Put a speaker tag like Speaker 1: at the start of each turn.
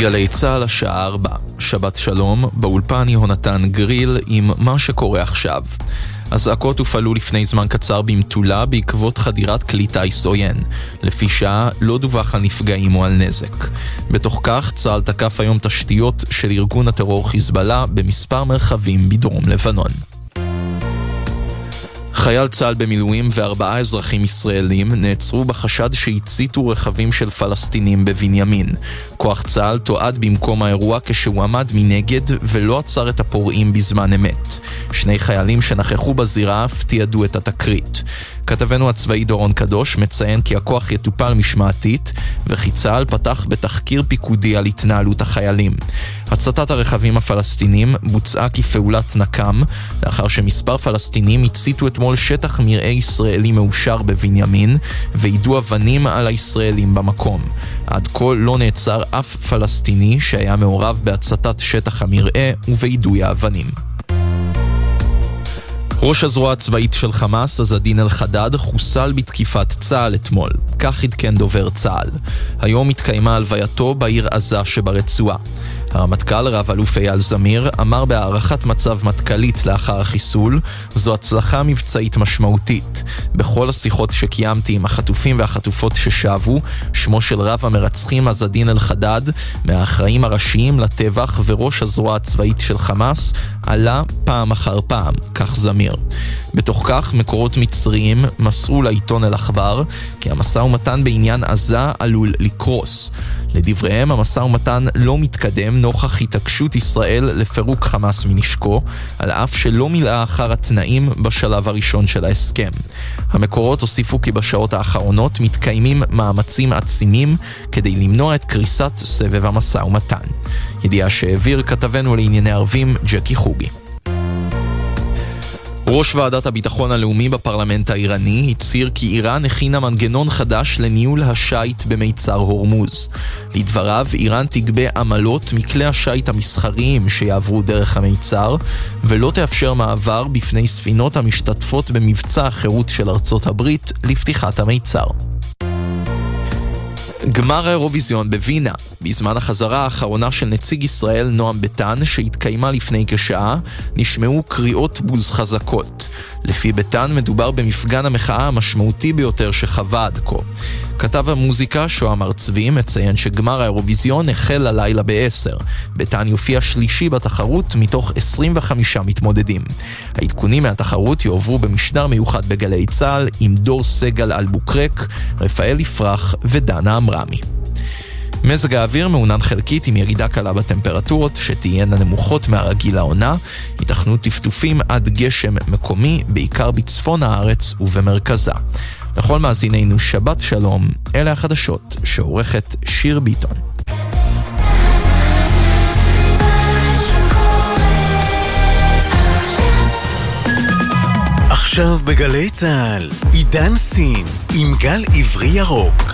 Speaker 1: גלי צהל השעה 4, שבת שלום, באולפן יהונתן גריל עם מה שקורה עכשיו. הזעקות הופעלו לפני זמן קצר במטולה בעקבות חדירת כלי טיס עוין. לפי שעה לא דווח על נפגעים או על נזק. בתוך כך צה"ל תקף היום תשתיות של ארגון הטרור חיזבאללה במספר מרחבים בדרום לבנון. חייל צה"ל במילואים ו4 אזרחים ישראלים נעצרו בחשד שהציתו רכבים של פלסטינים בבנימין. כוח צה"ל תועד במקום האירוע כשהוא עמד מנגד ולא עצר את הפורעים בזמן אמת. 2 חיילים שנכחו בזירה אף תיעדו את התקרית. כתבנו הצבאי דורון קדוש מציין כי הכוח יטופל משמעתית וכי צה"ל פתח בתחקיר פיקודי על התנהלות החיילים. הצתת הרכבים הפלסטינים בוצעה כפעולת נקם לאחר שמספר פלסטינים הציתו אתמול שטח מרעה ישראלי מאושר בבנימין וידעו אבנים על הישראלים במקום. עד כה לא נעצר אף פלסטיני שהיה מעורב בהצתת שטח המרעה וביידוי האבנים. ראש הזרוע הצבאית של חמאס, עז-א-דין אל-חדאד, חוסל בתקיפת צה"ל אתמול. כך עדכן דובר צה"ל. היום התקיימה הלווייתו בעיר עזה שברצועה. הרמטכ"ל רב אלוף אייל זמיר אמר בהערכת מצב מטכ"לית לאחר החיסול, זו הצלחה מבצעית משמעותית. בכל השיחות שקיימתי עם החטופים והחטופות ששבו, שמו של רב המרצחים עז-א-דין אל-חדאד, מהאחראים הראשיים לטבח וראש הזרוע הצבאית של חמאס, עלה פעם אחר פעם, כך זמיר. בתוך כך מקורות מצריים מסרו לעיתון אל-אחבר כי המשא ומתן בעניין עזה עלול לקרוס. לדבריהם המשא ומתן לא מתקדם נוכח התעקשות ישראל לפירוק חמאס מנשקו, על אף שלא מילאה אחר התנאים בשלב הראשון של ההסכם. המקורות הוסיפו כי בשעות האחרונות מתקיימים מאמצים עצימים כדי למנוע את קריסת סבב המשא ומתן. ידיעה שהעביר כתבנו לענייני ערבים ג'קי חוגי. ראש ועדת הביטחון הלאומי בפרלמנט האיראני הצהיר כי איראן הכינה מנגנון חדש לניהול השייט במיצר הורמוז. לדבריו, איראן תגבה עמלות מכלי השייט המסחריים שיעברו דרך המיצר, ולא תאפשר מעבר בפני ספינות המשתתפות במבצע החירות של ארצות הברית לפתיחת המיצר. גמר האירוויזיון בווינה. בזמן החזרה האחרונה של נציג ישראל נועם ביטן שהתקיימה לפני כשעה, נשמעו קריאות בוז חזקות. לפי ביטן מדובר במפגן המחאה המשמעותי ביותר שחווה עד כה. כתב המוזיקה שוהם ארצבי מציין שגמר האירוויזיון החל הלילה ב-10. ביטן יופיע שלישי בתחרות מתוך 25 מתמודדים. העדכונים מהתחרות יועברו במשדר מיוחד בגלי צהל עם דור סגל אלבוקרק, רפאל יפרח ודנה אמרמי. מזג האוויר מעונן חלקית עם ירידה קלה בטמפרטורות שתהיינה נמוכות מהרגיל העונה, ייתכנו טפטופים עד גשם מקומי בעיקר בצפון הארץ ובמרכזה. לכל מאזינינו שבת שלום, אלה החדשות שעורכת שיר ביטון.
Speaker 2: עכשיו בגלי צהל, עידן סין עם גל עברי ירוק.